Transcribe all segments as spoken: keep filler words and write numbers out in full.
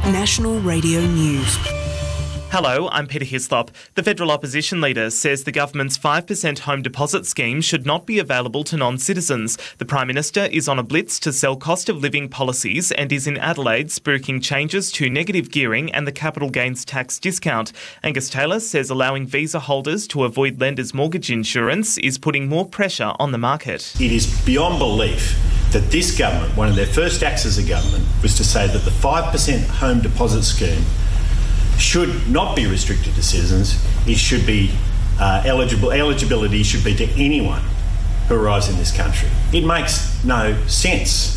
National Radio News. Hello, I'm Peter Hislop. The federal opposition leader says the government's five percent home deposit scheme should not be available to non-citizens. The Prime Minister is on a blitz to sell cost of living policies and is in Adelaide spruiking changes to negative gearing and the capital gains tax discount. Angus Taylor says allowing visa holders to avoid lenders' mortgage insurance is putting more pressure on the market. It is beyond belief that this government, one of their first acts as a government, was to say that the five percent home deposit scheme should not be restricted to citizens. It should be uh, eligible. Eligibility should be to anyone who arrives in this country. It makes no sense.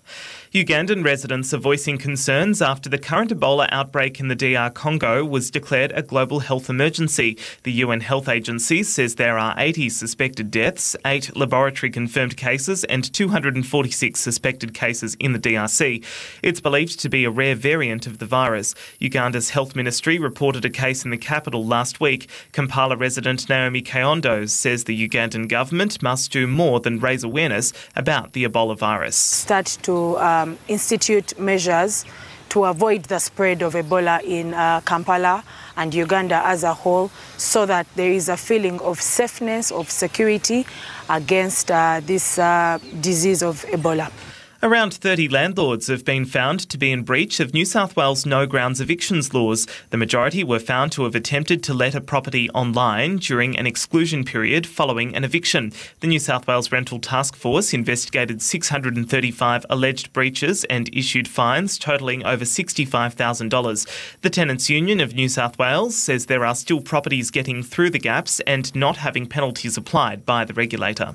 Ugandan residents are voicing concerns after the current Ebola outbreak in the D R Congo was declared a global health emergency. The U N Health Agency says there are eighty suspected deaths, eight laboratory-confirmed cases and two hundred forty-six suspected cases in the D R C. It's believed to be a rare variant of the virus. Uganda's health ministry reported a case in the capital last week. Kampala resident Naomi Kayondo says the Ugandan government must do more than raise awareness about the Ebola virus. Start to um, institute measures to avoid the spread of Ebola in uh, Kampala and Uganda as a whole, so that there is a feeling of safeness, of security against uh, this uh, disease of Ebola. Around thirty landlords have been found to be in breach of New South Wales no grounds evictions laws. The majority were found to have attempted to let a property online during an exclusion period following an eviction. The New South Wales Rental Task Force investigated six hundred thirty-five alleged breaches and issued fines totalling over sixty-five thousand dollars. The Tenants' Union of New South Wales says there are still properties getting through the gaps and not having penalties applied by the regulator.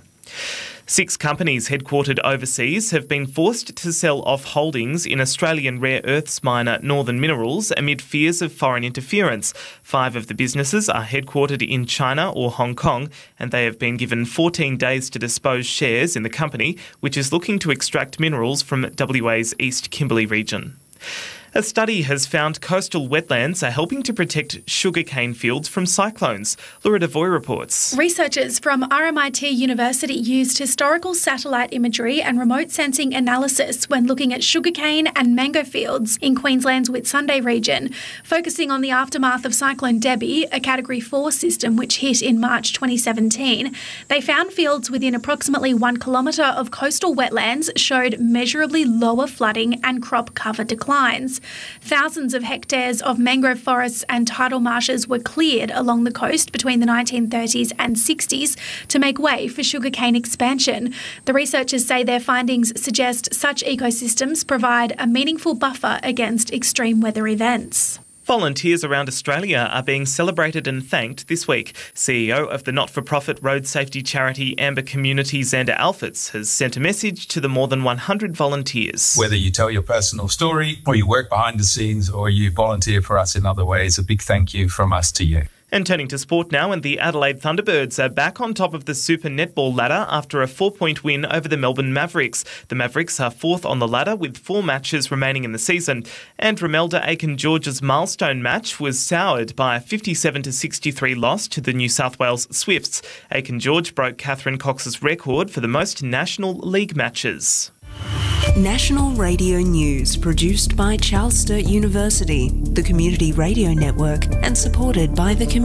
Six companies headquartered overseas have been forced to sell off holdings in Australian rare earths miner Northern Minerals amid fears of foreign interference. Five of the businesses are headquartered in China or Hong Kong, and they have been given fourteen days to dispose shares in the company, which is looking to extract minerals from W A's East Kimberley region. A study has found coastal wetlands are helping to protect sugarcane fields from cyclones. Laura Devoy reports. Researchers from R M I T University used historical satellite imagery and remote sensing analysis when looking at sugarcane and mango fields in Queensland's Whitsunday region, focusing on the aftermath of Cyclone Debbie, a Category four system which hit in March twenty seventeen. They found fields within approximately one kilometre of coastal wetlands showed measurably lower flooding and crop cover declines. Thousands of hectares of mangrove forests and tidal marshes were cleared along the coast between the nineteen thirties and sixties to make way for sugarcane expansion. The researchers say their findings suggest such ecosystems provide a meaningful buffer against extreme weather events. Volunteers around Australia are being celebrated and thanked this week. C E O of the not-for-profit road safety charity Amber Community, Xander Alfitz, has sent a message to the more than one hundred volunteers. Whether you tell your personal story or you work behind the scenes or you volunteer for us in other ways, a big thank you from us to you. And turning to sport now, and the Adelaide Thunderbirds are back on top of the Super Netball ladder after a four-point win over the Melbourne Mavericks. The Mavericks are fourth on the ladder with four matches remaining in the season. And Romelda Aiken-George's milestone match was soured by a fifty-seven to sixty-three loss to the New South Wales Swifts. Aiken-George broke Catherine Cox's record for the most National League matches. National Radio News, produced by Charles Sturt University, the Community Radio Network, and supported by the community.